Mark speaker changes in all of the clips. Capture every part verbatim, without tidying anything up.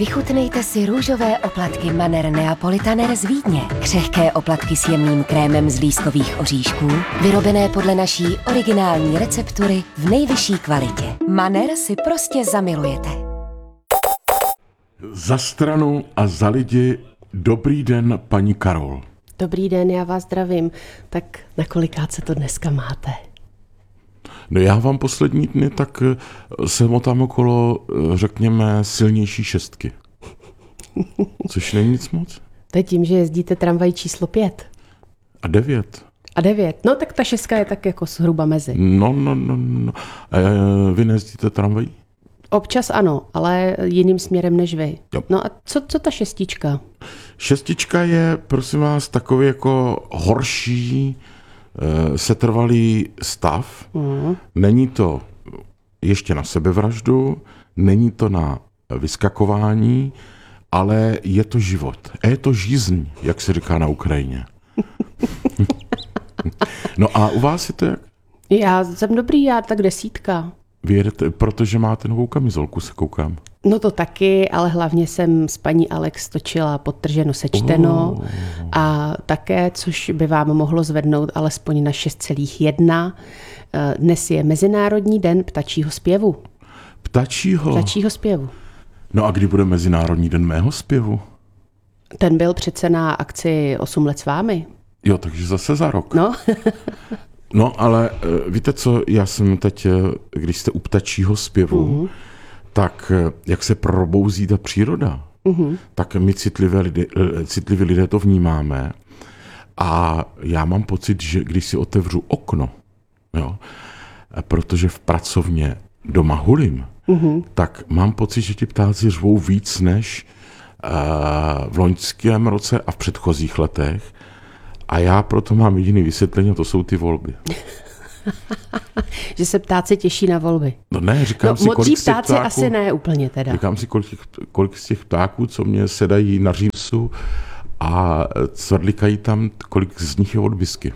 Speaker 1: Vychutnejte si růžové oplatky Manner Neapolitaner z Vídně. Křehké oplatky s jemným krémem z lískových oříšků, vyrobené podle naší originální receptury v nejvyšší kvalitě. Manner si prostě zamilujete.
Speaker 2: Za stranu a za lidi, dobrý den, paní Karol.
Speaker 3: Dobrý den, já vás zdravím. Tak na kolikáce to dneska máte?
Speaker 2: No já vám poslední dny tak se motám okolo, řekněme, silnější šestky. Což není nic moc.
Speaker 3: To je tím, že jezdíte tramvají číslo pět.
Speaker 2: A devět.
Speaker 3: A devět. No tak ta šestka je tak jako zhruba mezi.
Speaker 2: No, no, no, no. A vy nejezdíte tramvají?
Speaker 3: Občas ano, ale jiným směrem než vy.
Speaker 2: Jo.
Speaker 3: No a co, co ta šestička?
Speaker 2: Šestička je, prosím vás, takový jako horší, setrvalý stav. Mm. Není to ještě na sebevraždu, není to na vyskakování, ale je to život. A je to žízeň, jak se říká na Ukrajině. No a u vás je to jak?
Speaker 3: Já jsem dobrý, já tak desítka.
Speaker 2: Vy jedete, protože máte novou kamizolku, se koukám.
Speaker 3: No to taky, ale hlavně jsem s paní Alex točila Podtrženo sečteno oh. a také, což by vám mohlo zvednout alespoň na šest celá jedna. Dnes je Mezinárodní den ptačího zpěvu.
Speaker 2: Ptačího?
Speaker 3: Ptačího zpěvu.
Speaker 2: No a kdy bude Mezinárodní den mého zpěvu?
Speaker 3: Ten byl přece na akci osm let s vámi.
Speaker 2: Jo, takže zase za rok.
Speaker 3: No.
Speaker 2: No, ale víte co, já jsem teď, když jste u ptačího zpěvu, uh-huh. tak jak se probouzí ta příroda, uh-huh. tak my citlivé lidé, citliví lidé to vnímáme a já mám pocit, že když si otevřu okno, jo, protože v pracovně doma hulím, uh-huh. tak mám pocit, že ti ptáci řvou víc než uh, v loňském roce a v předchozích letech. A já proto mám jediný vysvětlení, to jsou ty volby.
Speaker 3: Že se ptáci těší na volby.
Speaker 2: No ne, říkám
Speaker 3: no,
Speaker 2: si, kolik z těch
Speaker 3: ptáci
Speaker 2: ptáků,
Speaker 3: asi ne úplně teda.
Speaker 2: Říkám si, kolik, kolik z těch ptáků, co mě sedají na římsu a cvrlikají tam, kolik z nich je od whisky.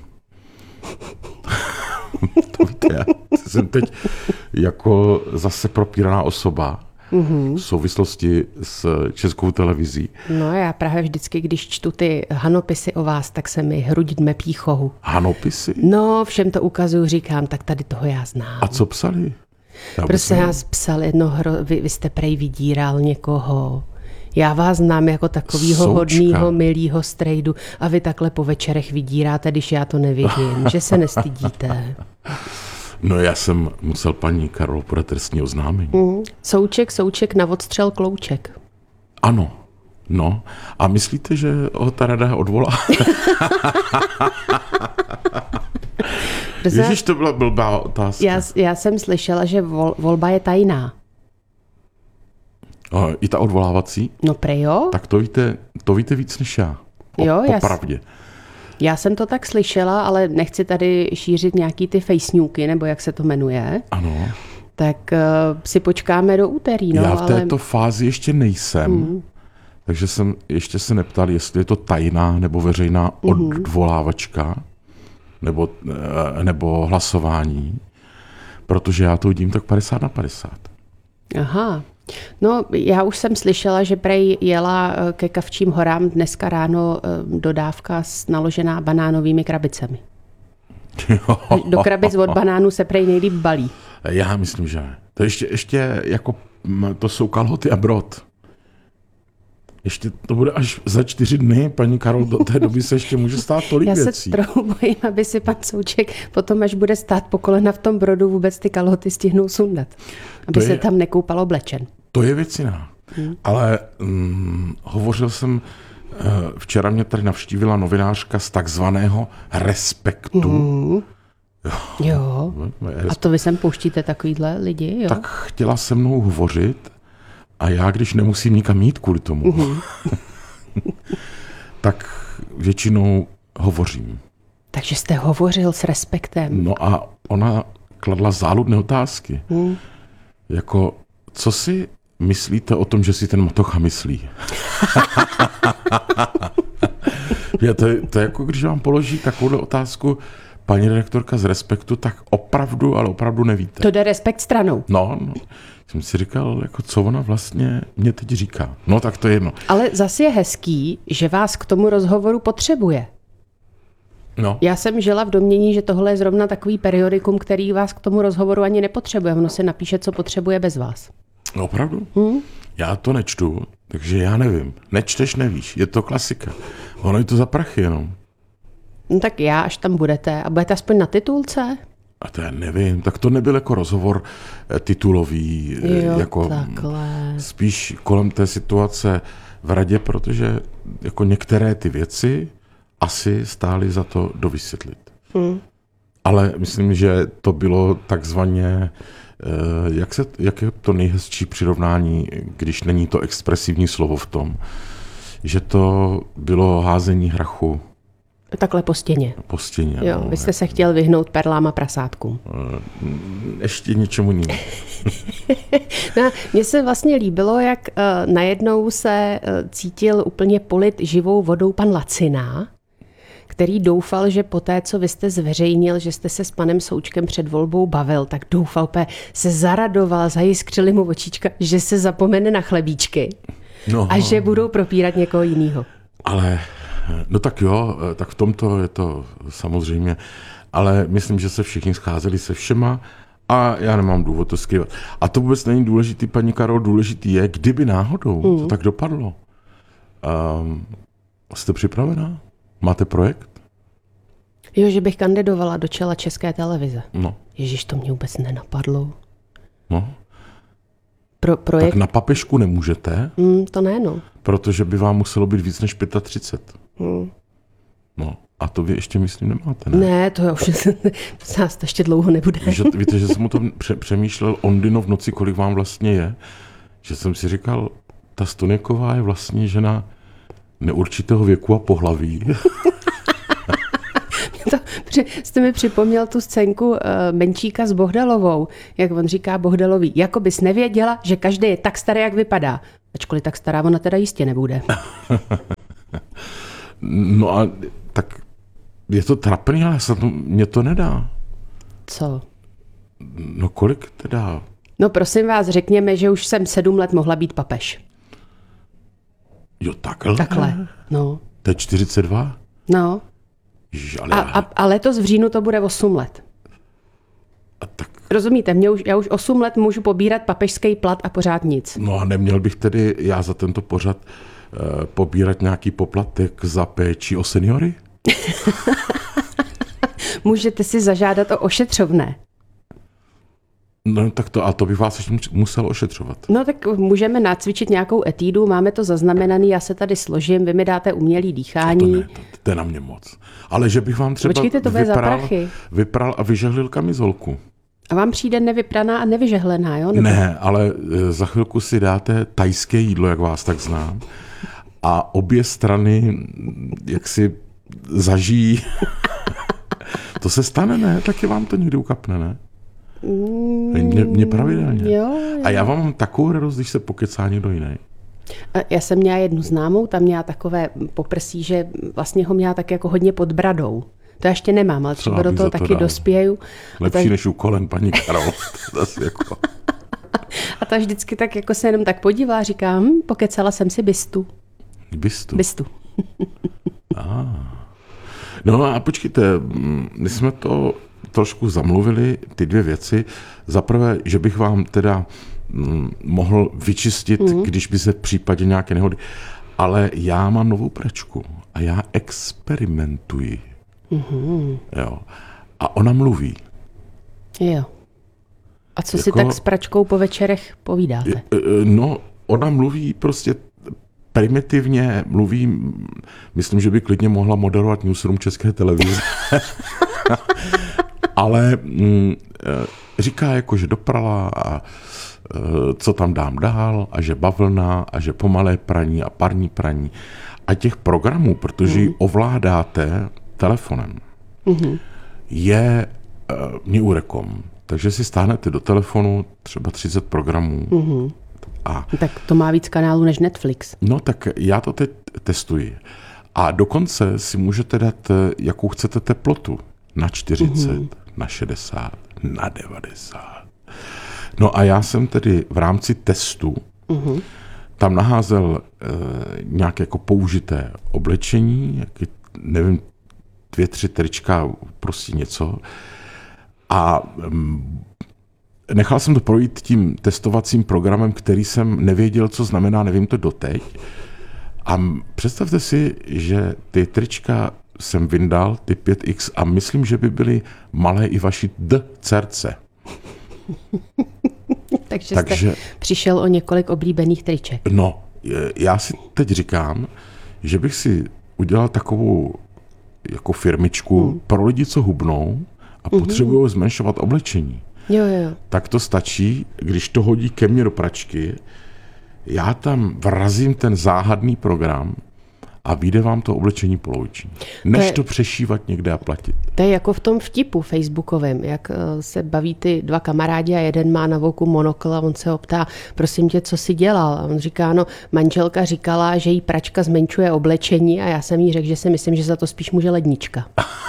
Speaker 2: To víte, já jsem teď jako zase propíraná osoba. Mm-hmm. V souvislosti s Českou televizí.
Speaker 3: No já právě vždycky, když čtu ty hanopisy o vás, tak se mi hruď dme pýchou.
Speaker 2: Hanopisy?
Speaker 3: No, všem to ukazuju, říkám, tak tady toho já znám.
Speaker 2: A co psali?
Speaker 3: Já Prostě nás psal jedno, hro... vy, vy jste prej vydíral někoho. Já vás znám jako takovýho hodnýho, milýho strejdu a vy takhle po večerech vydíráte, když já to nevidím, že se nestydíte.
Speaker 2: No já jsem musel paní Karol podat trestní oznámení.
Speaker 3: Mm. Souček, souček, na odstřel klouček.
Speaker 2: Ano, no. A myslíte, že ho ta rada odvolá? Ježiš, to byla blbá otázka.
Speaker 3: Já, já jsem slyšela, že vol, volba je tajná.
Speaker 2: A i ta odvolávací?
Speaker 3: No prej jo.
Speaker 2: Tak to víte, to víte víc než já. O,
Speaker 3: jo,
Speaker 2: popravdě.
Speaker 3: Já jsem to tak slyšela, ale nechci tady šířit nějaký ty fejsňůky, nebo jak se to jmenuje.
Speaker 2: Ano.
Speaker 3: Tak uh, si počkáme do úterý. No,
Speaker 2: já v této
Speaker 3: ale...
Speaker 2: fázi ještě nejsem, mm. takže jsem ještě se neptal, jestli je to tajná nebo veřejná mm. odvolávačka, nebo, nebo hlasování, protože já to vidím tak padesát na padesát.
Speaker 3: Aha. No, já už jsem slyšela, že prej jela ke Kavčím horám dneska ráno dodávka naložená banánovými krabicemi.
Speaker 2: Jo.
Speaker 3: Do krabic od banánů se prej nejlíp balí.
Speaker 2: Já myslím, že to ještě, ještě jako, to jsou kalhoty a brod. Ještě to bude až za čtyři dny, paní Karol, do té doby se ještě může stát tolik
Speaker 3: Já
Speaker 2: věcí.
Speaker 3: Já se trochu bojím, aby si pan Souček potom, až bude stát po kolena v tom brodu, vůbec ty kalhoty stihnul sundat. Aby je, se tam nekoupal oblečen.
Speaker 2: To je věc jiná. Hmm. Ale hm, hovořil jsem, včera mě tady navštívila novinářka z takzvaného Respektu.
Speaker 3: Hmm. Jo. jo. A to vy sem pouštíte takovýhle lidi, jo?
Speaker 2: Tak chtěla se mnou hovořit a já, když nemusím nikam jít kvůli tomu, mm-hmm. tak většinou hovořím.
Speaker 3: Takže jste hovořil s Respektem.
Speaker 2: No a ona kladla záludné otázky. Mm. Jako, co si myslíte o tom, že si ten Matocha myslí? je to, to je jako, když vám položí takovouhle otázku paní redaktorka z Respektu, tak opravdu, ale opravdu nevíte.
Speaker 3: To jde Respekt stranou.
Speaker 2: No, no. jsem si říkal, jako co ona vlastně mě teď říká. No tak to je jedno.
Speaker 3: Ale zase je hezký, že vás k tomu rozhovoru potřebuje.
Speaker 2: No.
Speaker 3: Já jsem žila v domnění, že tohle je zrovna takový periodikum, který vás k tomu rozhovoru ani nepotřebuje. Ono se napíše, co potřebuje bez vás.
Speaker 2: No opravdu?
Speaker 3: Hmm?
Speaker 2: Já to nečtu, takže já nevím. Nečteš, nevíš. Je to klasika. Ono je to za prachy jenom.
Speaker 3: No tak já, až tam budete. A budete aspoň na titulce?
Speaker 2: A to já nevím. Tak to nebyl jako rozhovor titulový.
Speaker 3: Jo,
Speaker 2: jako
Speaker 3: takhle.
Speaker 2: Spíš kolem té situace v radě, protože jako některé ty věci asi stály za to dovysvětlit. Hmm. Ale myslím, že to bylo takzvaně, jak, se, jak je to nejhezčí přirovnání, když není to expresivní slovo v tom, že to bylo házení hrachu
Speaker 3: takhle po stěně.
Speaker 2: Po stěně.
Speaker 3: Jo,
Speaker 2: no,
Speaker 3: vy jste se chtěl vyhnout perlám a prasátkům.
Speaker 2: Ještě něčemu jinému.
Speaker 3: No, mně se vlastně líbilo, jak uh, najednou se uh, cítil úplně polit živou vodou pan Lacina, který doufal, že po té, co vy jste zveřejnil, že jste se s panem Součkem před volbou bavil, tak doufal, se zaradoval, zajiskřili mu očička, že se zapomene na chlebíčky
Speaker 2: no,
Speaker 3: a že budou propírat někoho jiného.
Speaker 2: Ale, no tak jo, tak v tomto je to samozřejmě, ale myslím, že se všichni scházeli se všema a já nemám důvod to skrývat. A to vůbec není důležitý, paní Karol, důležitý je, kdyby náhodou mm. to tak dopadlo. Um, jste připravená? Máte projekt?
Speaker 3: Jo, že bych kandidovala do čela České televize.
Speaker 2: No.
Speaker 3: Ježiš, to mě vůbec nenapadlo.
Speaker 2: No.
Speaker 3: Pro, projekt...
Speaker 2: Tak na papežku nemůžete?
Speaker 3: Mm, to ne, no.
Speaker 2: Protože by vám muselo být víc než třicet pět.
Speaker 3: Mm.
Speaker 2: No. A to vy ještě, myslím, nemáte, ne?
Speaker 3: Ne, to už nás to ještě dlouho nebude.
Speaker 2: Víš, víte, že jsem o tom přemýšlel Ondino v noci, kolik vám vlastně je? Že jsem si říkal, ta Stoněková je vlastně žena neurčitého věku a pohlaví.
Speaker 3: To, jste mi připomněl tu scénku uh, Menčíka s Bohdalovou, jak on říká Bohdalový, jako bys nevěděla, že každý je tak starý, jak vypadá. Ačkoliv tak stará ona teda jistě nebude.
Speaker 2: No a tak je to trapný, ale se to, mě to nedá.
Speaker 3: Co?
Speaker 2: No kolik teda?
Speaker 3: No prosím vás, řekněme, že už jsem sedm let mohla být papež.
Speaker 2: Jo, takhle?
Speaker 3: Takhle, no.
Speaker 2: To je čtyřicet dva?
Speaker 3: No.
Speaker 2: Ježiš, ale
Speaker 3: a, a, a letos v říjnu to bude osm let.
Speaker 2: A tak...
Speaker 3: Rozumíte, mě už, já už osm let můžu pobírat papežský plat a pořád nic.
Speaker 2: No a neměl bych tedy já za tento pořad uh, pobírat nějaký poplatek za péči o seniory?
Speaker 3: Můžete si zažádat o ošetřovné.
Speaker 2: No tak to, a to bych vás ještě musel ošetřovat.
Speaker 3: No tak můžeme nacvičit nějakou etídu, máme to zaznamenaný, já se tady složím, vy mi dáte umělý dýchání.
Speaker 2: To ne, to, to je na mě moc. Ale že bych vám třeba
Speaker 3: Počkejte, to
Speaker 2: vypral,
Speaker 3: za
Speaker 2: vypral a vyžehlil kamizolku.
Speaker 3: A vám přijde nevypraná a nevyžehlená, jo? Nebo...
Speaker 2: Ne, ale za chvilku si dáte tajské jídlo, jak vás tak znám. A obě strany jak si zažijí. To se stane, ne? Taky vám to někdy ukapne, ne? Mě, mě pravidelně.
Speaker 3: Jo, jo.
Speaker 2: A já vám mám takovou radost, když se pokecá někdo jiný.
Speaker 3: Já jsem měla jednu známou, tam měla takové poprsí, že vlastně ho měla tak jako hodně pod bradou. To ještě nemám, ale třeba do toho to taky dal. dospěju.
Speaker 2: Lepší
Speaker 3: ta...
Speaker 2: než u kolen, paní Karol. jako...
Speaker 3: A ta vždycky tak jako se jenom tak podívá a říká, hm, pokecala jsem si bistu.
Speaker 2: Bistu?
Speaker 3: Bistu.
Speaker 2: ah. No a počkejte, my jsme to trošku zamluvili, ty dvě věci. Za prvé, že bych vám teda mm, mohl vyčistit, mm. když by se v případě nějaké nehody. Ale já mám novou pračku a já experimentuji. Mm-hmm. Jo. A ona mluví.
Speaker 3: Jo. A co jako, si tak s pračkou po večerech povídáte?
Speaker 2: No, ona mluví prostě primitivně, mluví, myslím, že by klidně mohla moderovat newsroom České televize. Ale mm, říká jako, že doprala a co tam dám dál a že bavlna a že pomalé praní a parní praní. A těch programů, protože ji ovládáte telefonem, mm-hmm. je uh, Neurekom. Takže si stáhnete do telefonu třeba třicet programů. Mm-hmm. A,
Speaker 3: tak to má víc kanálů než Netflix.
Speaker 2: No tak já to teď testuji. A dokonce si můžete dát, jakou chcete teplotu. Na čtyřicet, mm-hmm. na šedesát, na devadesát. No a já jsem tedy v rámci testu uh-huh. tam naházel e, nějaké jako použité oblečení, jaký, nevím, dvě, tři trička, prostě něco. A m, nechal jsem to projít tím testovacím programem, který jsem nevěděl, co znamená, nevím to doteď. A představte si, že ty trička jsem vyndal, ty pět iks, a myslím, že by byly malé i vaši D dcerce.
Speaker 3: Takže, Takže jste přišel o několik oblíbených triček.
Speaker 2: No, já si teď říkám, že bych si udělal takovou jako firmičku hmm. pro lidi, co hubnou a potřebují hmm. zmenšovat oblečení.
Speaker 3: Jo, jo.
Speaker 2: Tak to stačí, když to hodí ke mně do pračky, já tam vrazím ten záhadný program a vyjde vám to oblečení poloviční. Než to, je, to přešívat někde a platit.
Speaker 3: To je jako v tom vtipu facebookovém, jak se baví ty dva kamarádi a jeden má na voku monokl a on se ho ptá, prosím tě, co jsi dělal? A on říká, no, manželka říkala, že jí pračka zmenšuje oblečení a já jsem jí řekl, že si myslím, že za to spíš může lednička.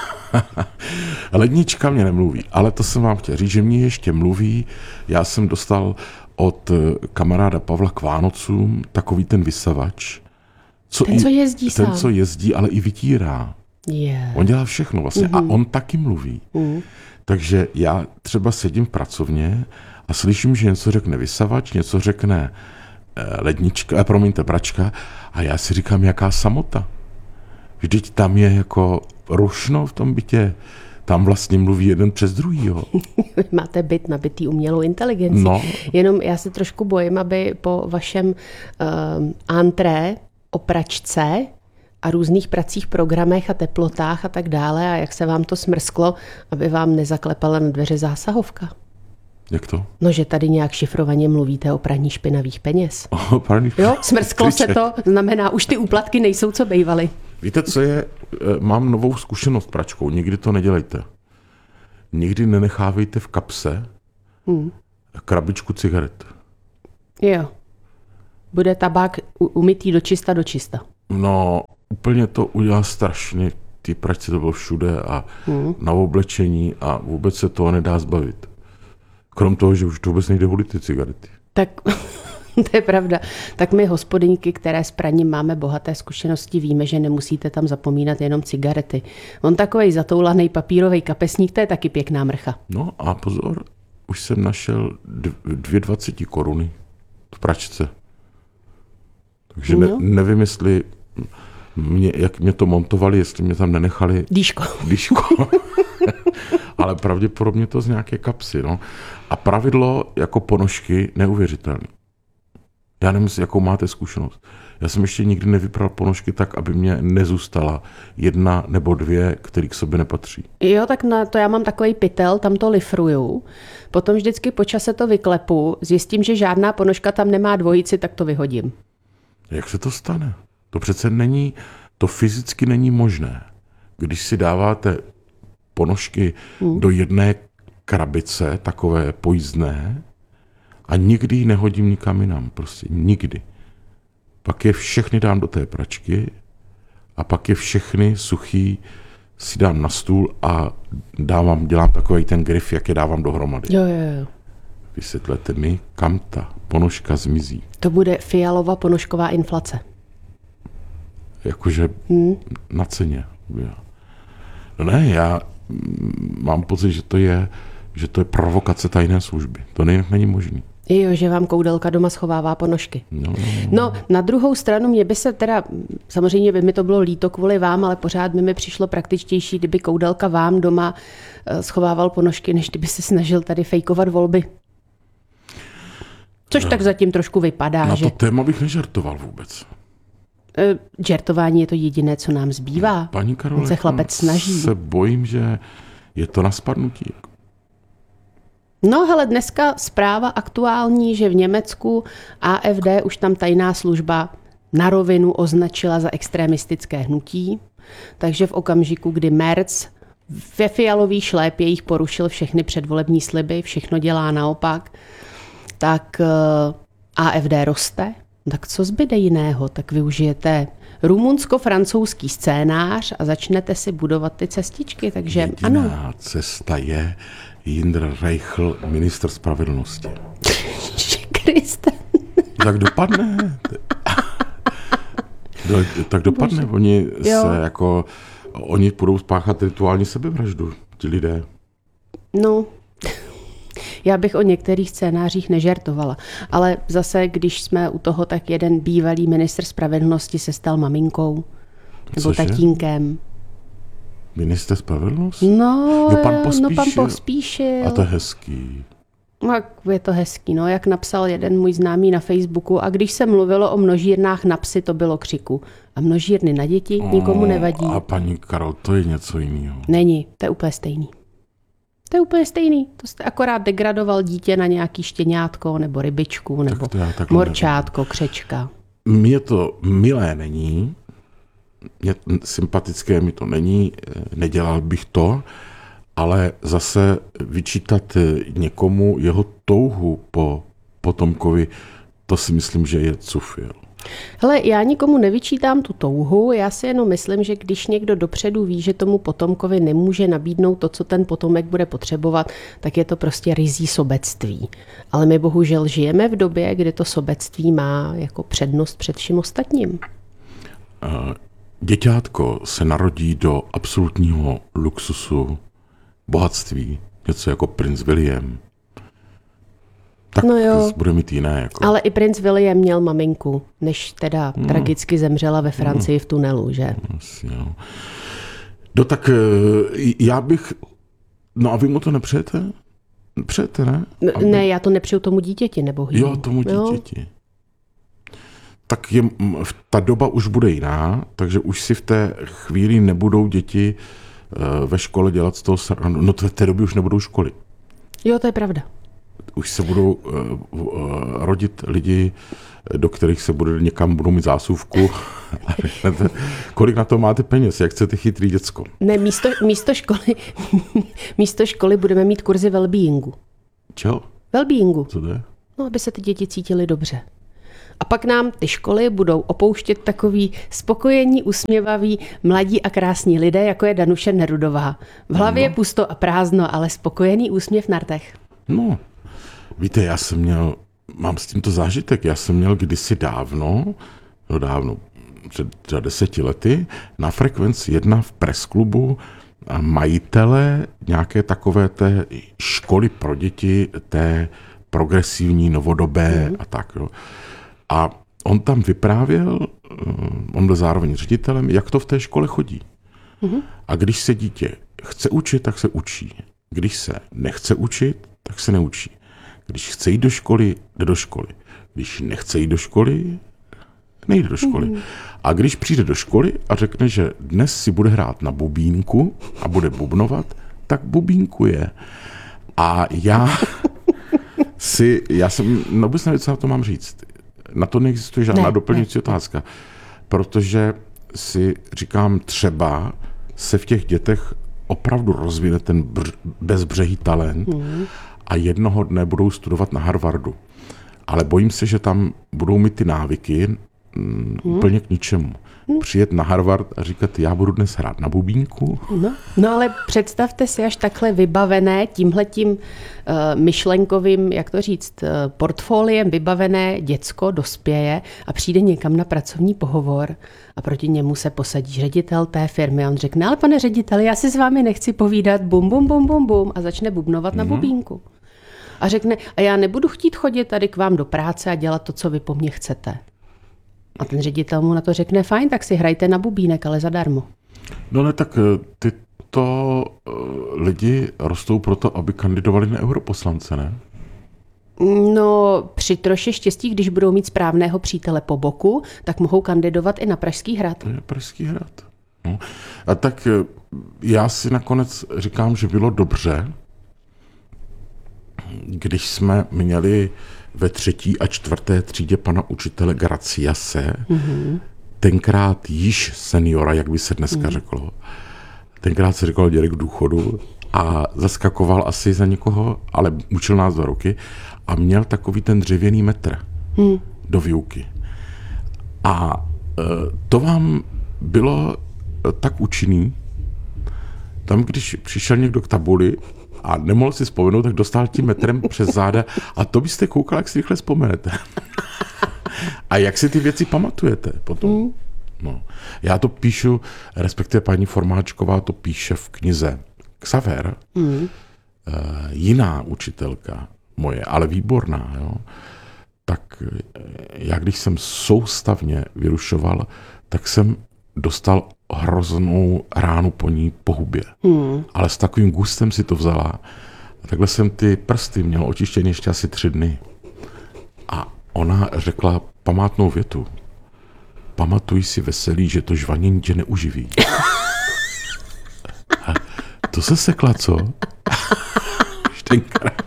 Speaker 2: Lednička mě nemluví, ale to jsem vám chtěl říct, že mě ještě mluví. Já jsem dostal od kamaráda Pavla k Vánocům takový ten vysavač. Co
Speaker 3: ten, co jezdí
Speaker 2: i,
Speaker 3: sám.
Speaker 2: Ten, co jezdí, ale i vytírá.
Speaker 3: Yeah.
Speaker 2: On dělá všechno vlastně mm-hmm. a on taky mluví.
Speaker 3: Mm.
Speaker 2: Takže já třeba sedím v pracovně a slyším, že něco řekne vysavač, něco řekne lednička, promiňte, pračka a já si říkám, jaká samota. Vždyť tam je jako rušno v tom bytě. Tam vlastně mluví jeden přes druhýho.
Speaker 3: Máte byt nabitý umělou inteligencí.
Speaker 2: No.
Speaker 3: Jenom já se trošku bojím, aby po vašem uh, antré o pračce a různých pracích, programech a teplotách a tak dále a jak se vám to smrsklo, aby vám nezaklepala na dveře zásahovka.
Speaker 2: Jak to?
Speaker 3: No, že tady nějak šifrovaně mluvíte o praní špinavých peněz.
Speaker 2: O praní
Speaker 3: jo, smrsklo se to, znamená, už ty úplatky nejsou, co bejvaly.
Speaker 2: Víte, co je? Mám novou zkušenost s pračkou. Nikdy to nedělejte. Nikdy nenechávejte v kapse hmm. krabičku cigaret.
Speaker 3: Jo. Bude tabák umytý do čista do čista.
Speaker 2: No, úplně to udělá strašně. Ty pračce to bylo všude a hmm. na oblečení a vůbec se toho nedá zbavit. Krom toho, že už to vůbec nejde volit ty cigarety.
Speaker 3: Tak to je pravda. Tak my hospodyňky, které s praním máme bohaté zkušenosti, víme, že nemusíte tam zapomínat jenom cigarety. On takovej zatoulaný papírový kapesník, to je taky pěkná mrcha.
Speaker 2: No a pozor, už jsem našel dvě dvaceti koruny v pračce. Takže ne, nevím, jestli mě, jak mě to montovali, jestli mě tam nenechali
Speaker 3: dýško.
Speaker 2: dýško. Ale pravděpodobně to z nějaké kapsy. No. A pravidlo jako ponožky neuvěřitelné. Já nevím, jakou máte zkušenost. Já jsem ještě nikdy nevypral ponožky tak, aby mě nezůstala jedna nebo dvě, které k sobě nepatří.
Speaker 3: Jo, tak na to já mám takový pytel, tam to lifruju. Potom vždycky po čase to vyklepu, zjistím, že žádná ponožka tam nemá dvojici, tak to vyhodím.
Speaker 2: Jak se to stane? To přece není, to fyzicky není možné. Když si dáváte ponožky hmm. do jedné krabice, takové pojízdné, a nikdy ji nehodím nikam jinam, prostě nikdy. Pak je všechny dám do té pračky a pak je všechny suchý si dám na stůl a dávám, dělám takový ten grif, jak je dávám dohromady.
Speaker 3: Jo, jo, jo.
Speaker 2: Vysvětlete mi, kam ta ponožka zmizí.
Speaker 3: To bude Fialova ponožková inflace.
Speaker 2: Jakože hmm. na ceně. No ne, já mám pocit, že to je, že to je provokace tajné služby. To není možný.
Speaker 3: Jo, že vám koudelka doma schovává ponožky.
Speaker 2: No,
Speaker 3: no, na druhou stranu mě by se teda, samozřejmě by mi to bylo líto kvůli vám, ale pořád by mi přišlo praktičtější, kdyby koudelka vám doma schovával ponožky, než kdyby se snažil tady fejkovat volby. Což no, tak zatím trošku vypadá.
Speaker 2: Na
Speaker 3: že...
Speaker 2: to téma bych nežartoval vůbec.
Speaker 3: E, žartování je to jediné, co nám zbývá.
Speaker 2: Paní Karole,
Speaker 3: on se chlapec snaží.
Speaker 2: Se bojím, že je to na spadnutí.
Speaker 3: No hele, dneska zpráva aktuální, že v Německu A F D už tam tajná služba na rovinu označila za extremistické hnutí, takže v okamžiku, kdy Merz ve fialových šlépějích porušil všechny předvolební sliby, všechno dělá naopak, tak A F D roste Tak co zbyde jiného? Tak využijete rumunsko-francouzský scénář a začnete si budovat ty cestičky. Takže
Speaker 2: Jediná
Speaker 3: ano.
Speaker 2: cesta je Jindra Reichl, ministr spravedlnosti.
Speaker 3: Kriste.
Speaker 2: Tak dopadne. Do, tak dopadne. Bože. Oni se jo. jako, oni budou spáchat rituální sebevraždu, ti lidé.
Speaker 3: No, já bych o některých scénářích nežertovala. Ale zase, když jsme u toho, tak jeden bývalý ministr spravedlnosti se stal maminkou. Nebo
Speaker 2: Cože?
Speaker 3: tatínkem.
Speaker 2: Ministr spravedlnosti?
Speaker 3: No,
Speaker 2: jo, pan Pospíšil.
Speaker 3: no, pan Pospíšil.
Speaker 2: A to je hezký.
Speaker 3: No, je to hezký, no, jak napsal jeden můj známý na Facebooku. A když se mluvilo o množírnách na psy, to bylo křiku. A množírny na děti nikomu nevadí.
Speaker 2: A paní Karol, to je něco jiného.
Speaker 3: Není, to je úplně stejný. To je úplně stejný. To jste akorát degradoval dítě na nějaký štěňátko, nebo rybičku, nebo
Speaker 2: tak
Speaker 3: morčátko, nevím. Křečka.
Speaker 2: Mně to milé není, mě sympatické mi to není, nedělal bych to, ale zase vyčítat někomu jeho touhu po potomkovi, to si myslím, že je cufil.
Speaker 3: Hele, já nikomu nevyčítám tu touhu, já si jenom myslím, že když někdo dopředu ví, že tomu potomkovi nemůže nabídnout to, co ten potomek bude potřebovat, tak je to prostě ryzí sobectví. Ale my bohužel žijeme v době, kdy to sobectví má jako přednost před vším ostatním.
Speaker 2: Děťátko se narodí do absolutního luxusu, bohatství, něco jako princ William. Tak
Speaker 3: no jo,
Speaker 2: bude mít jiné. Jako.
Speaker 3: Ale i princ William měl maminku, než teda no. tragicky zemřela ve Francii no. v tunelu, že?
Speaker 2: Jasně, no. no tak já bych... No a vy mu to nepřejete? Přejete, ne?
Speaker 3: Aby... Ne, já to nepřeju tomu dítěti, nebo hýbu.
Speaker 2: Jo, tomu dítěti. Jo. Tak je, ta doba už bude jiná, takže už si v té chvíli nebudou děti ve škole dělat z toho srandu. No v té době už nebudou školy.
Speaker 3: Jo, to je pravda.
Speaker 2: Už se budou uh, uh, rodit lidi, do kterých se bude někam budou mít zásuvku. Kolik na to máte peněz? Jak chcete chytrý děcko?
Speaker 3: Ne, místo, místo, školy, místo školy budeme mít kurzy wellbeingu.
Speaker 2: Čeho?
Speaker 3: Wellbeingu.
Speaker 2: Co to je?
Speaker 3: No, aby se ty děti cítily dobře. A pak nám ty školy budou opouštět takový spokojení, usměvaví, mladí a krásní lidé, jako je Danuše Nerudová. V hlavě je no. pusto a prázdno, ale spokojený úsměv na rtech.
Speaker 2: No, víte, já jsem měl, mám s tímto zážitek, já jsem měl kdysi dávno, no dávno, před třeba deseti lety, na Frekvenci jedna v presklubu majitele nějaké takové té školy pro děti, té progresivní, novodobé mm. a tak, jo. A on tam vyprávěl, on byl zároveň ředitelem, jak to v té škole chodí. Mm. A když se dítě chce učit, tak se učí. Když se nechce učit, tak se neučí. Když chce jít do školy, jde do školy. Když nechce jít do školy, nejde do školy. Mm. A když přijde do školy a řekne, že dnes si bude hrát na bubínku a bude bubnovat, tak bubínkuje. A já si, já jsem, no vůbec nevím, co na to mám říct. Na to neexistuje žádná ne, doplňující ne. otázka. Protože si říkám, třeba se v těch dětech opravdu rozvine ten bř- bezbřehý talent mm. a jednoho dne budou studovat na Harvardu. Ale bojím se, že tam budou mít ty návyky mm, mm. úplně k ničemu. Mm. Přijet na Harvard a říkat, já budu dnes hrát na bubínku.
Speaker 3: No, no ale představte si až takhle vybavené tímhletím uh, myšlenkovým, jak to říct, uh, portfoliem vybavené děcko dospěje a přijde někam na pracovní pohovor a proti němu se posadí ředitel té firmy a on řekne, ale pane řediteli, já si s vámi nechci povídat, bum, bum, bum, bum, bum a začne bubnovat mm. na bubínku. A řekne, a já nebudu chtít chodit tady k vám do práce a dělat to, co vy po mně chcete. A ten ředitel mu na to řekne, fajn, tak si hrajte na bubínek, ale zadarmo.
Speaker 2: No ne, tak tyto lidi rostou proto, aby kandidovali na europoslance, ne?
Speaker 3: No, při troše štěstí, když budou mít správného přítele po boku, tak mohou kandidovat i na Pražský hrad.
Speaker 2: To je Pražský hrad. No. A tak já si nakonec říkám, že bylo dobře, když jsme měli ve třetí a čtvrté třídě pana učitele Graciase, mm-hmm. tenkrát již seniora, jak by se dneska mm. řeklo. Tenkrát se říkalo dělek důchodu a zaskakoval asi za někoho, ale učil nás do ruky a měl takový ten dřevěný metr mm. do výuky. A to vám bylo tak účinný, tam, když přišel někdo k tabuli a nemohl si vzpomenout, tak dostal tím metrem přes záda a to byste koukal, jak si rychle vzpomenete. A jak si ty věci pamatujete potom? Mm. No. Já to píšu, respektive paní Formáčková to píše v knize Xaver, mm. jiná učitelka moje, ale výborná, jo? Tak já, když jsem soustavně vyrušoval, tak jsem dostal hroznou ránu po ní po hubě. Hmm. Ale s takovým gustem si to vzala. A takhle jsem ty prsty měl očištěny ještě asi tři dny. A ona řekla památnou větu. Pamatuj si veselý, že to žvanění tě neuživí. To se sekla, co? Štenkrát.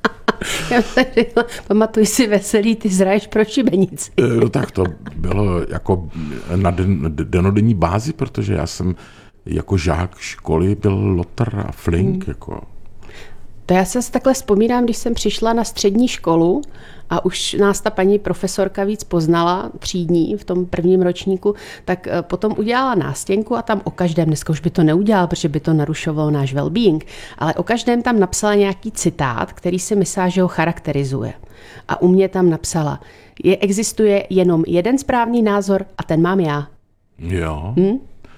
Speaker 3: Já jsem řekla, pamatuj si veselý, ty zraješ pro šibenici.
Speaker 2: No tak to bylo jako na den, denodenní bázi, protože já jsem jako žák školy byl lotr a flink. Hmm. Jako.
Speaker 3: To já se takhle vzpomínám, když jsem přišla na střední školu a už nás ta paní profesorka víc poznala, třídní v tom prvním ročníku, tak potom udělala nástěnku a tam o každém, dneska už by to neudělala, protože by to narušovalo náš well-being, ale o každém tam napsala nějaký citát, který si myslela, že ho charakterizuje. A u mě tam napsala, je, existuje jenom jeden správný názor a ten mám já.
Speaker 2: Jo.
Speaker 3: Hm?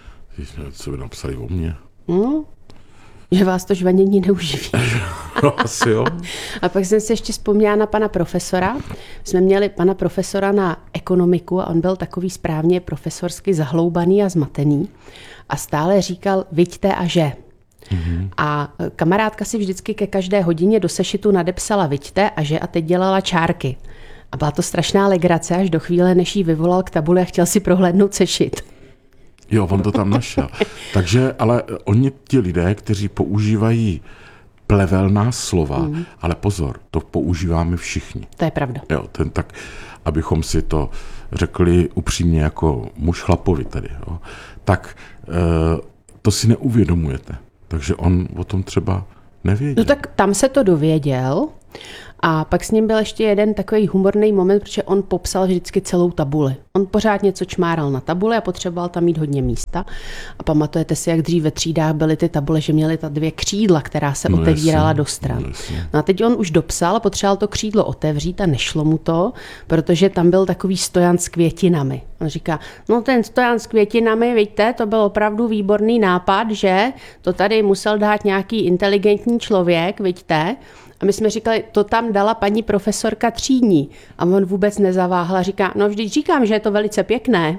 Speaker 2: Co by napsali o mně?
Speaker 3: Hm? Že vás to žvanění neuživí.
Speaker 2: No, asi jo.
Speaker 3: A pak jsem se ještě vzpomněla na pana profesora. Jsme měli pana profesora na ekonomiku a on byl takový správně profesorsky zahloubaný a zmatený. A stále říkal, viďte a že. Mm-hmm. A kamarádka si vždycky ke každé hodině do sešitu nadepsala viďte a že a teď dělala čárky. A byla to strašná legrace až do chvíle, než jí vyvolal k tabuli a chtěl si prohlédnout sešit.
Speaker 2: Jo, on to tam našel. Takže, ale oni ti lidé, kteří používají plevelná slova, mm. ale pozor, to používáme všichni.
Speaker 3: To je pravda.
Speaker 2: Jo, ten tak, abychom si to řekli upřímně jako muž chlapovi tady, jo, tak e, to si neuvědomujete. Takže on o tom třeba nevěděl.
Speaker 3: No tak tam se to dověděl a pak s ním byl ještě jeden takový humorný moment, protože on popsal vždycky celou tabuli. On pořád něco čmáral na tabuli a potřeboval tam mít hodně místa. A pamatujete si, jak dřív ve třídách byly ty tabule, že měly ta dvě křídla, která se no otevírala jasný, do stran. No, no a teď on už dopsal a potřeboval to křídlo otevřít a nešlo mu to, protože tam byl takový stojan s květinami. On říká, no ten stojan s květinami, vidíte, to byl opravdu výborný nápad, že to tady musel dát nějaký inteligentní člověk, vidíte. A my jsme říkali, to tam dala paní profesorka třídní. A on vůbec nezaváhla, říká, no vždyť říkám, že je to velice pěkné.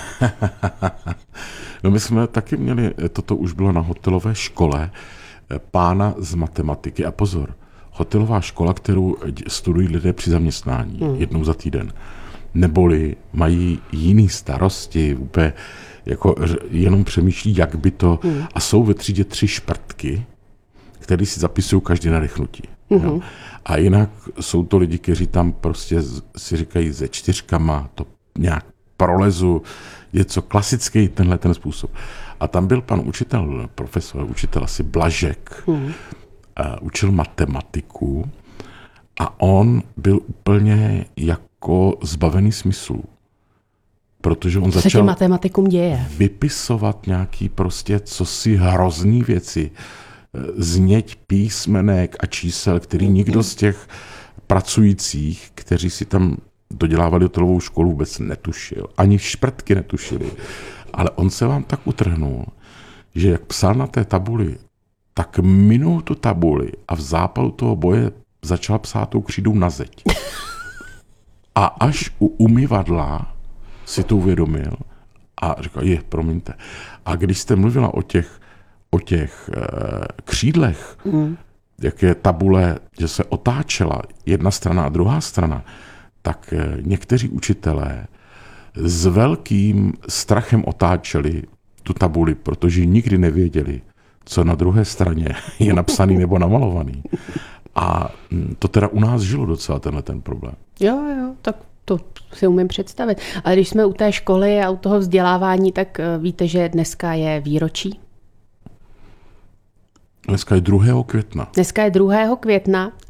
Speaker 2: No my jsme taky měli, toto už bylo na hotelové škole, pána z matematiky. A pozor, hotelová škola, kterou studují lidé při zaměstnání hmm. jednou za týden. Neboli mají jiný starosti, úplně jako jenom přemýšlí, jak by to... Hmm. A jsou ve třídě tři šprtky, který si zapisují každý na dechnutí. Mm-hmm. A jinak jsou to lidi, kteří tam prostě si říkají se čtyřkama, to nějak prolezu, je co klasický tenhle ten způsob. A tam byl pan učitel, profesor, učitel asi Blažek, mm-hmm. učil matematiku a on byl úplně jako zbavený smyslů. Protože on
Speaker 3: co
Speaker 2: začal
Speaker 3: se těm matematikům děje?
Speaker 2: vypisovat nějaký prostě cosi hrozný věci, zněť písmenek a čísel, který nikdo z těch pracujících, kteří si tam dodělávali hotelovou školu, vůbec netušil. Ani šprtky netušili. Ale on se vám tak utrhnul, že jak psal na té tabuli, tak minul tu tabuli a v zápalu toho boje začal psát tou křídou na zeď. A až u umyvadla si to uvědomil a říkal, je, promiňte. A když jste mluvila o těch o těch e, křídlech, mm. jak je tabule, že se otáčela jedna strana a druhá strana, tak e, někteří učitelé s velkým strachem otáčeli tu tabuli, protože nikdy nevěděli, co na druhé straně je napsaný nebo namalovaný. A to teda u nás žilo docela tenhle ten problém.
Speaker 3: Jo, jo, tak to si umím představit. Ale když jsme u té školy a u toho vzdělávání, tak víte, že dneska je výročí?
Speaker 2: Dneska je druhého května.
Speaker 3: Dneska je druhého května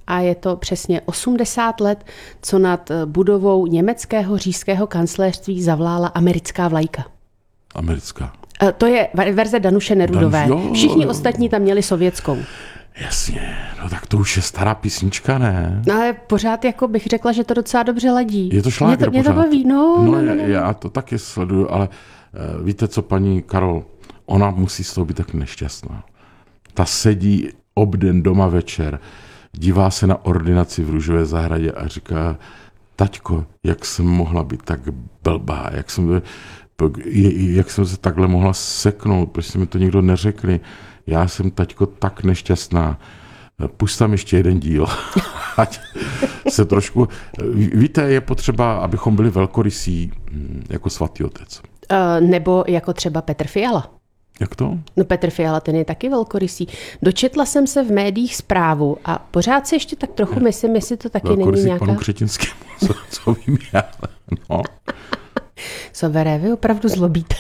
Speaker 3: a je to přesně osmdesát let, co nad budovou německého říšského kancléřství zavlála americká vlajka.
Speaker 2: Americká.
Speaker 3: To je verze Danuše Nerudové.
Speaker 2: Danuš, jo,
Speaker 3: Všichni
Speaker 2: jo.
Speaker 3: ostatní tam měli sovětskou.
Speaker 2: Jasně, no tak to už je stará písnička, ne?
Speaker 3: No, ale pořád jako bych řekla, že to docela dobře ladí.
Speaker 2: Je to šlágr
Speaker 3: Mě to, mě to
Speaker 2: pořád.
Speaker 3: baví, no.
Speaker 2: No,
Speaker 3: no, no, no.
Speaker 2: já to taky sleduju, ale uh, víte co, paní Karol, ona musí z toho být tak nešťastná. Ta sedí obden doma večer, dívá se na ordinaci v Růžové zahradě a říká, taťko, jak jsem mohla být tak blbá, jak jsem, jak jsem se takhle mohla seknout, proč se mi to nikdo neřekli. Já jsem, taťko, tak nešťastná. Pusť tam ještě jeden díl. Ať se trošku... Víte, je potřeba, abychom byli velkorysí jako svatý otec.
Speaker 3: Uh, nebo jako třeba Petr Fiala.
Speaker 2: Jak to?
Speaker 3: No Petr Fiala, ten je taky velkorysý. Dočetla jsem se v médiích zprávu a pořád si ještě tak trochu myslím, jestli to taky není nějaká...
Speaker 2: panu Křetinskému, co, co vím já. No.
Speaker 3: Soveré, vy opravdu zlobíte.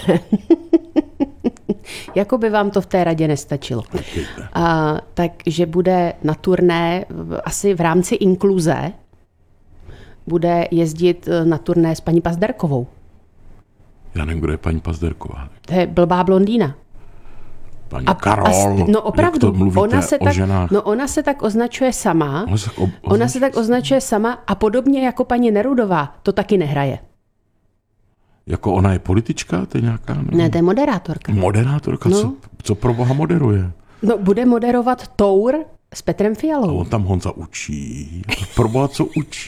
Speaker 3: Jako by vám to v té radě nestačilo. A, takže bude na turné asi v rámci inkluze, bude jezdit na turné s paní Pazderkovou.
Speaker 2: Já nevím, kdo je paní Pazderková.
Speaker 3: To je blbá blondýna.
Speaker 2: Paní
Speaker 3: A,
Speaker 2: Karol,
Speaker 3: a, no opravdu,
Speaker 2: jak to mluvíte
Speaker 3: ona se
Speaker 2: o
Speaker 3: tak,
Speaker 2: ženách?
Speaker 3: no ona se tak označuje sama.
Speaker 2: Ona se tak, o,
Speaker 3: ona se tak označuje sama a podobně jako paní Nerudová to taky nehraje.
Speaker 2: Jako ona je politička, to je nějaká? Nevím.
Speaker 3: Ne, to je moderátorka.
Speaker 2: Moderátorka,
Speaker 3: No.
Speaker 2: co, co pro boha moderuje?
Speaker 3: No, bude moderovat Tour s Petrem
Speaker 2: A
Speaker 3: Fialou.
Speaker 2: on tam Honza učí. Pro boha, co učí?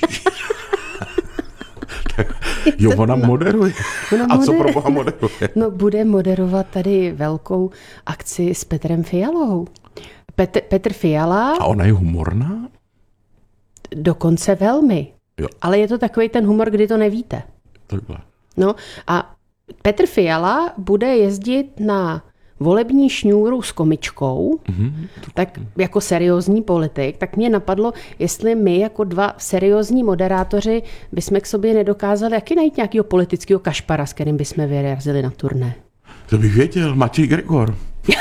Speaker 2: Jo, ona moderuje.
Speaker 3: Ona
Speaker 2: A co
Speaker 3: moder-
Speaker 2: pro boha moderuje?
Speaker 3: No, bude moderovat tady velkou akci s Petrem Fialou. Petr, Petr Fiala
Speaker 2: A ona je humorná?
Speaker 3: dokonce velmi.
Speaker 2: Jo.
Speaker 3: Ale je to takový ten humor, kdy to nevíte.
Speaker 2: Takhle.
Speaker 3: No a Petr Fiala bude jezdit na volební šňůru s komičkou, mm-hmm. tak jako seriózní politik, tak mě napadlo, jestli my jako dva seriózní moderátoři bychom k sobě nedokázali taky najít nějakého politického kašpara, s kterým bychom vyrazili na turné.
Speaker 2: To bych věděl, Matěj Gregor.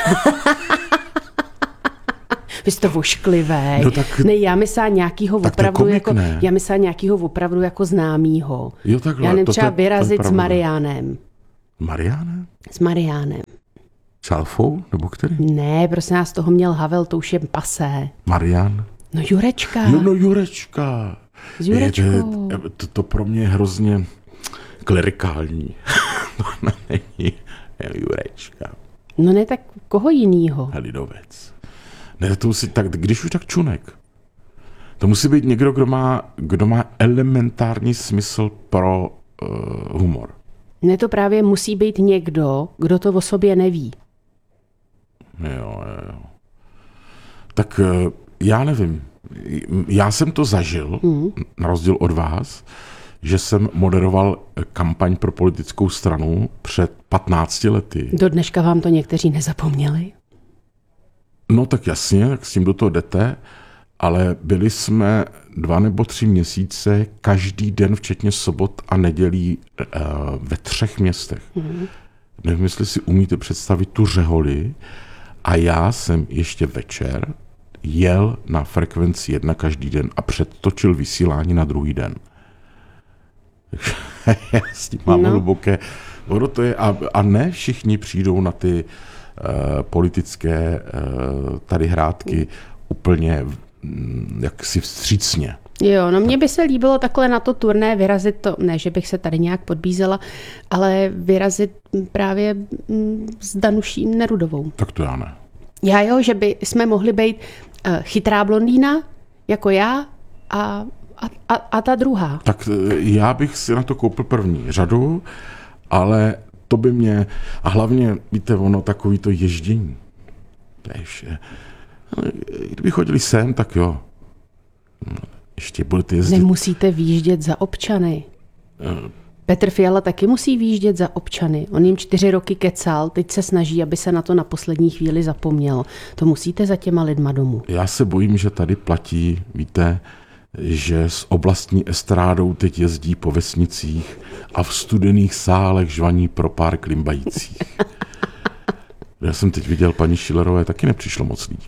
Speaker 3: Vy jste vošklivý.
Speaker 2: No tak-
Speaker 3: ne, já myslím nějakýho
Speaker 2: tak to je
Speaker 3: opravdu
Speaker 2: komik,
Speaker 3: jako,
Speaker 2: ne?
Speaker 3: já myslím nějakýho opravdu jako známýho.
Speaker 2: Jo, takhle,
Speaker 3: Já nevím,
Speaker 2: to- to
Speaker 3: třeba
Speaker 2: je- to je
Speaker 3: vyrazit s
Speaker 2: pravda.
Speaker 3: Mariánem.
Speaker 2: Mariáne?
Speaker 3: S Mariánem.
Speaker 2: S Alfou? Nebo který?
Speaker 3: Ne, prosím nás, toho měl Havel, to už je pasé.
Speaker 2: Marian?
Speaker 3: No Jurečka.
Speaker 2: Jo, no Jurečka.
Speaker 3: S Jurečkou.
Speaker 2: Je, to, to, to pro mě je hrozně klerikální. To není Jurečka.
Speaker 3: No ne, tak koho jinýho?
Speaker 2: Lidovec. Ne, to musí, tak, když už tak Čunek. To musí být někdo, kdo má, kdo má elementární smysl pro uh, humor.
Speaker 3: Ne, to právě musí být někdo, kdo to o sobě neví.
Speaker 2: Jo, jo. Tak uh, já nevím. Já jsem to zažil, mm. na rozdíl od vás, že jsem moderoval kampaň pro politickou stranu před patnácti lety.
Speaker 3: Do dneška vám to někteří nezapomněli?
Speaker 2: No tak jasně, tak s tím do toho jdete, ale byli jsme dva nebo tři měsíce každý den, včetně sobot a nedělí uh, ve třech městech. Mm. Nevím, jestli si umíte představit tu řeholi a já jsem ještě večer jel na frekvenci jedna každý den a předtočil vysílání na druhý den. Já s tím mám no. hluboké. Ono to je, a, a ne všichni přijdou na ty uh, politické uh, tady hrátky úplně um, jaksi vstřícně.
Speaker 3: Jo, no mně by se líbilo takhle na to turné vyrazit to, ne, že bych se tady nějak podbízela, ale vyrazit právě s Danuší Nerudovou.
Speaker 2: Tak to já ne.
Speaker 3: Já jo, že by jsme mohli být uh, chytrá blondýna, jako já, a, a, a, a ta druhá.
Speaker 2: Tak já bych si na to koupil první řadu, ale to by mě, a hlavně, víte, ono takový to ježdění. Takže, kdyby chodili sem, tak jo. Ještě budete jezdit.
Speaker 3: Nemusíte výjíždět za občany.
Speaker 2: Uh,
Speaker 3: Petr Fiala taky musí výjíždět za občany. On jim čtyři roky kecal, teď se snaží, aby se na to na poslední chvíli zapomnělo. To musíte za těma lidma domů.
Speaker 2: Já se bojím, že tady platí, víte, že s oblastní estrádou teď jezdí po vesnicích a v studených sálech žvaní pro pár klimbajících. Já jsem teď viděl paní Schillerové, taky nepřišlo moc lidí. Ne?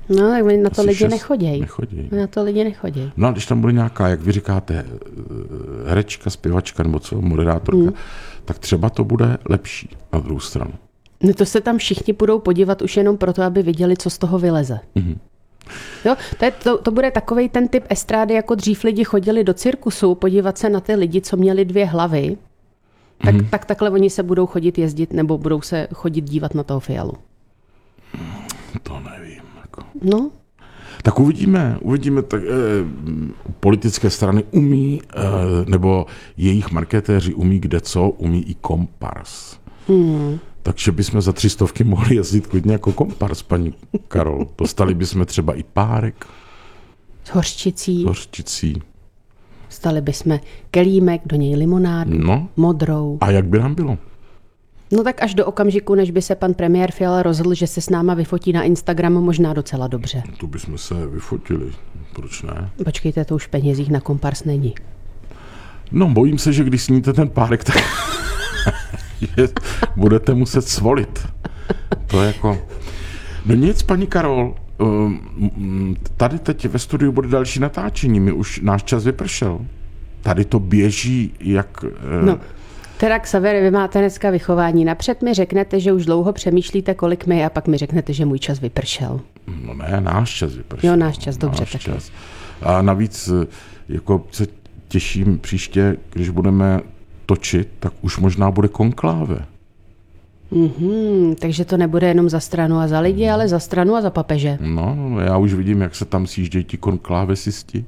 Speaker 3: No, tak na to
Speaker 2: Asi
Speaker 3: lidi
Speaker 2: šest.
Speaker 3: nechodějí.
Speaker 2: Nechodějí.
Speaker 3: Na to lidi nechodějí.
Speaker 2: No a když tam bude nějaká, jak vy říkáte, herečka, zpěvačka nebo co, moderátorka, hmm. tak třeba to bude lepší na druhou stranu.
Speaker 3: No to se tam všichni budou podívat už jenom proto, aby viděli, co z toho vyleze. Mm-hmm. Jo, to, je, to, to bude takovej ten typ estrády, jako dřív lidi chodili do cirkusu, podívat se na ty lidi, co měli dvě hlavy, tak, mm-hmm. tak takhle oni se budou chodit jezdit, nebo budou se chodit dívat na toho Fialu.
Speaker 2: To nevím. Jako.
Speaker 3: No.
Speaker 2: Tak uvidíme, uvidíme, tak, eh, politické strany umí, eh, nebo jejich marketéři umí kde co, umí i kompars. Hmm. Takže bychom za tři stovky mohli jezdit klidně jako kompars, paní Karol. Dostali bychom třeba i párek.
Speaker 3: S hořčicí.
Speaker 2: S hořčicí.
Speaker 3: Stali bychom kelímek, do něj limonádu,
Speaker 2: no.
Speaker 3: modrou.
Speaker 2: A jak by nám bylo?
Speaker 3: No tak až do okamžiku, než by se pan premiér Fiala rozhodl, že se s náma vyfotí na Instagram, možná docela dobře.
Speaker 2: Tu bychom se vyfotili. Proč ne?
Speaker 3: Počkejte, to už v penězích na kompars není.
Speaker 2: No, bojím se, že když sníte ten párek, tak že budete muset svolit. To je jako... No nic, paní Karol, tady teď ve studiu bude další natáčení, my už náš čas vypršel. Tady to běží jak...
Speaker 3: No, teda Xaver, vy máte dneska vychování. Napřed mi řeknete, že už dlouho přemýšlíte, kolik mi, a pak mi řeknete, že můj čas vypršel.
Speaker 2: No ne, náš čas vypršel.
Speaker 3: Jo, náš čas, dobře.
Speaker 2: Náš čas. A navíc jako se těším příště, když budeme točit, tak už možná bude konkláve.
Speaker 3: Mm-hmm, takže to nebude jenom za stranu a za lidi, ale za stranu a za papeže.
Speaker 2: No, no já už vidím, jak se tam sjíždějí ti konklávesisti.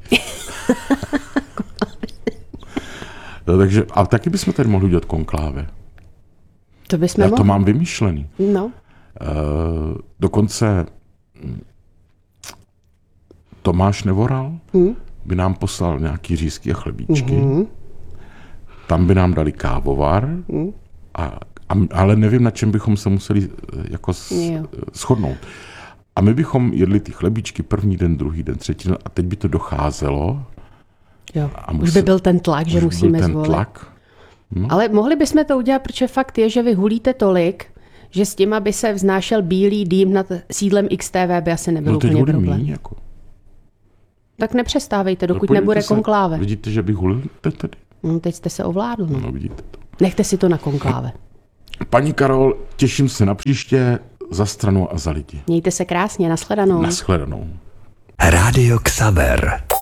Speaker 2: No, takže, a taky bychom tady mohli udělat konkláve.
Speaker 3: To bychom
Speaker 2: Já
Speaker 3: mohli.
Speaker 2: to mám vymyšlený.
Speaker 3: No.
Speaker 2: Uh, dokonce Tomáš Nevoral hmm? by nám poslal nějaký řízky a chlebíčky. Mm-hmm. Tam by nám dali kávovar, mm. a, a, ale nevím, na čem bychom se museli jako s, shodnout. A my bychom jedli ty chlebíčky první den, druhý den, třetí den a teď by to docházelo.
Speaker 3: Jo. A musel, už by byl ten tlak, že musíme
Speaker 2: byl ten
Speaker 3: zvolit.
Speaker 2: Tlak. No.
Speaker 3: Ale mohli bychom to udělat, protože fakt je, že vy hulíte tolik, že s tím, aby se vznášel bílý dým nad sídlem X T V, by asi nebyl
Speaker 2: no,
Speaker 3: úplně problém.
Speaker 2: Míň, jako.
Speaker 3: Tak nepřestávejte, dokud
Speaker 2: no,
Speaker 3: nebude
Speaker 2: se,
Speaker 3: konkláve.
Speaker 2: Vidíte, že bych hulil tady?
Speaker 3: No, teď jste se ovládl. No.
Speaker 2: No, vidíte to.
Speaker 3: Nechte si to na konkláve.
Speaker 2: Paní Karol, těším se na příště za stranu a za lidi.
Speaker 3: Mějte se krásně, nashledanou.
Speaker 2: Nashledanou.
Speaker 4: Rádio Xaver.